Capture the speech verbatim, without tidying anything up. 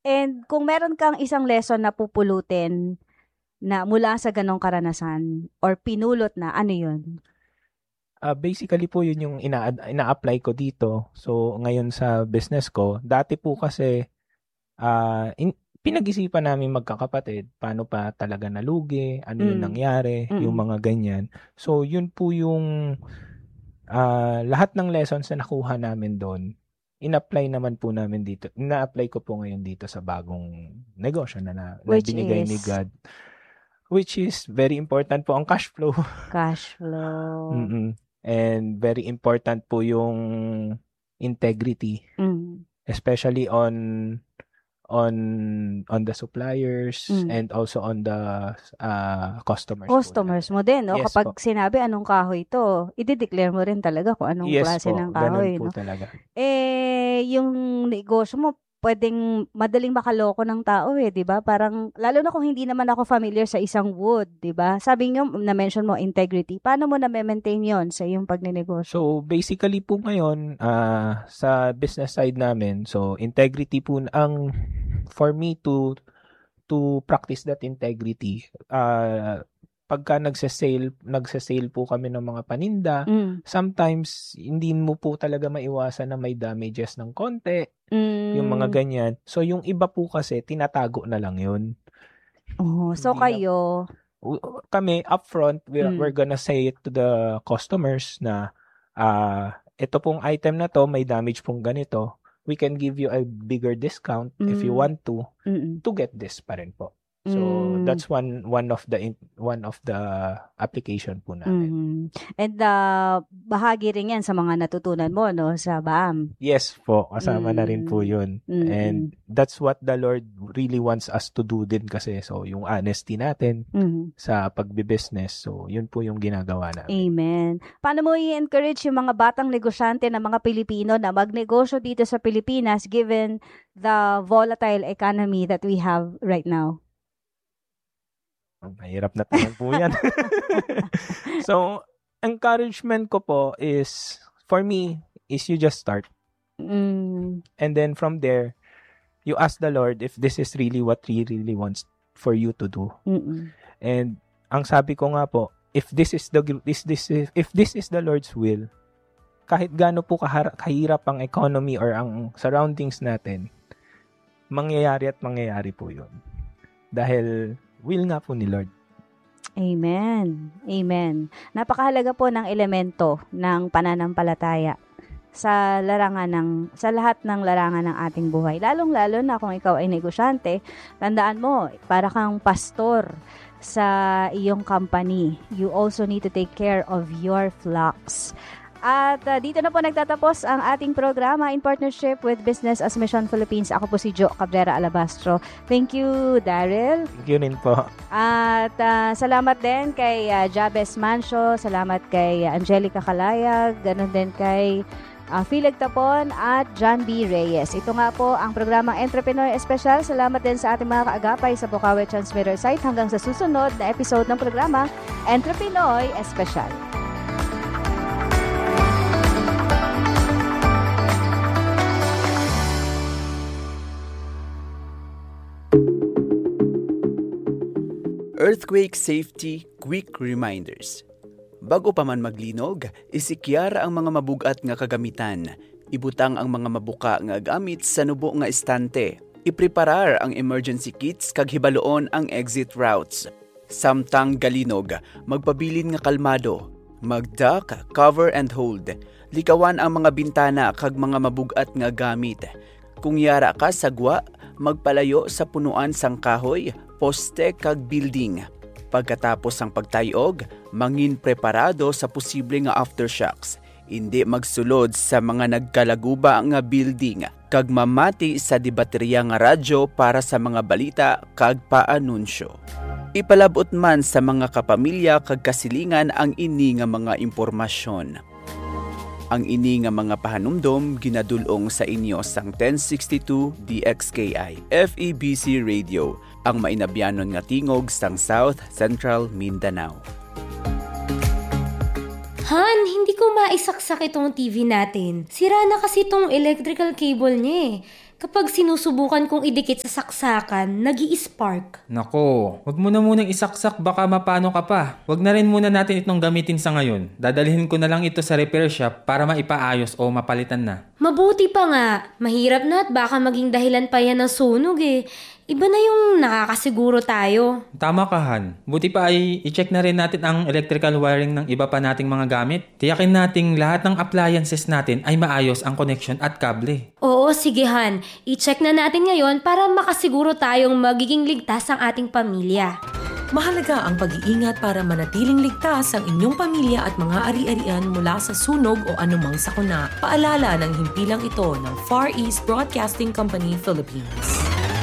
And kung meron kang isang lesson na pupulutin na mula sa ganong karanasan or pinulot na, ano yun? Uh, basically po yun yung ina- ina-apply ko dito. So ngayon sa business ko, dati po kasi uh, in- pinag-isipan namin magkakapatid, paano pa talaga nalugi, ano yung Mm. nangyari, Mm. yung mga ganyan. So yun po yung uh, lahat ng lessons na nakuha namin doon, in-apply naman po namin dito. Ina-apply ko po ngayon dito sa bagong negosyo na, na, na Which binigay ni is? God. Which is very important po ang cash flow. Cash flow. Mm-mm. And very important po yung integrity. Mm. Especially on on on the suppliers Mm. and also on the uh, customers. Customers mo din, no? Yes Kapag po. sinabi anong kahoy to, i-declare mo rin talaga kung anong Yes klase po, ng ganun kahoy, po no? talaga. Eh, yung negosyo mo, pwedeng madaling makaloko ng tao eh, di ba? Parang, lalo na kung hindi naman ako familiar sa isang wood, di ba? Sabi nyo, na-mention mo, integrity. Paano mo na-maintain yon sa iyong pagnenegosyo? So, basically po ngayon, uh, sa business side namin, so, integrity po ang, for me to, to practice that integrity, uh, pagka nagse-sale, nagse-sale po kami ng mga paninda, Mm. sometimes hindi mo po talaga maiwasan na may damages ng konti, Mm. yung mga ganyan. So, yung iba po kasi, tinatago na lang yun. Oh, so Hindi kayo, na, kami, upfront, we're, Mm. we're gonna say it to the customers na, uh, ito pong item na to, may damage pong ganito, we can give you a bigger discount if you Mm. want to, Mm-mm. to get this pa rin po. So, Mm. that's one one of the in- one of the application po namin. Mhm. And uh, bahagi rin yan sa mga natutunan mo, no, sa B A M. Yes po, kasama na rin po Mm. yun. Mm-mm. And that's what the Lord really wants us to do din kasi. So, yung honesty natin Mhm. sa pagbibusiness. So, yun po yung ginagawa namin. Amen. Paano mo i-encourage yung mga batang negosyante na mga Pilipino na magnegosyo dito sa Pilipinas given the volatile economy that we have right now? Mahirap na tanong po yan. So, encouragement ko po is, for me, is you just start. Mm. And then from there, you ask the Lord if this is really what He really wants for you to do. Mm-mm. And ang sabi ko nga po, if this is the this this if this is the Lord's will, kahit gaano po kahar- kahirap ang economy or ang surroundings natin, mangyayari at mangyayari po 'yun. Dahil will nga po ni Lord. Amen. Amen. Napakahalaga po ng elemento ng pananampalataya sa larangan ng sa lahat ng larangan ng ating buhay. Lalong-lalo na kung ikaw ay negosyante, tandaan mo, para kang pastor sa iyong company. You also need to take care of your flocks. At uh, dito na po nagtatapos ang ating programa in partnership with Business as Mission Philippines. Ako po si Jo Cabrera Alabastro. Thank you, Daryl. Thank you rin po. At uh, salamat din kay uh, Jabez Mancio, salamat kay uh, Angelica Calayag, ganun din kay uh, Phileg Tapon at John B. Reyes. Ito nga po ang programang Entrepreneur Special. Salamat din sa ating mga kaagapay sa Bukawi Transmitter site. Hanggang sa susunod na episode ng programa Entrepreneur Special. Earthquake Safety Quick Reminders. Bago pa man maglinog, isikyara ang mga mabugat nga kagamitan. Ibutang ang mga mabuka nga gamit sa nubo nga estante. Ipreparar ang emergency kits kag hibaloon ang exit routes. Samtang galinog, magpabilin nga kalmado. Mag-duck, cover and hold. Likawan ang mga bintana kag mga mabugat nga gamit. Kung yara ka sagwa, magpalayo sa punuan sang kahoy, poste kag building. Pagkatapos ang pagtayog, mangin preparado sa posible nga aftershocks. Hindi magsulod sa mga nagkalaguba nga building kag mamati sa dibaterya nga radyo para sa mga balita kag paanunsyo. Ipalabot man sa mga kapamilya kag kasilingan ang ini nga mga impormasyon. Ang ini nga mga pahanumdom ginadulong sa inyo sang ten sixty-two D X K I F E B C Radio, ang mainabyanon nga tingog sang South Central Mindanao. Han, hindi ko maisaksak itong T V natin. Sira na kasi itong electrical cable niya eh. Kapag sinusubukan kong idikit sa saksakan, nag-i-spark. Nako, wag mo na munang isaksak, baka mapano ka pa. Wag na rin muna natin itong gamitin sa ngayon. Dadalhin ko na lang ito sa repair shop para maipaayos o mapalitan na. Mabuti pa nga. Mahirap na at baka maging dahilan pa yan ng sunog eh. Iba na yung nakakasiguro tayo. Tama ka, Han. Buti pa ay i-check na rin natin ang electrical wiring ng iba pa nating mga gamit. Tiyakin nating lahat ng appliances natin ay maayos ang connection at kable. Oo, sige Han. I-check na natin ngayon para makasiguro tayong magiging ligtas ang ating pamilya. Mahalaga ang pag-iingat para manatiling ligtas ang inyong pamilya at mga ari-arian mula sa sunog o anumang sakuna. Paalala ng himpilang ito ng Far East Broadcasting Company, Philippines.